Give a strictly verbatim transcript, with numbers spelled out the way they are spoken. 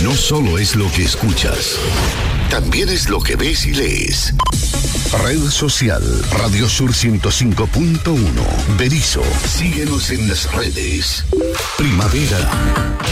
no solo es lo que escuchas, también es lo que ves y lees. Red social Radio Sur ciento cinco punto uno. Berisso. Síguenos en las redes. Primavera.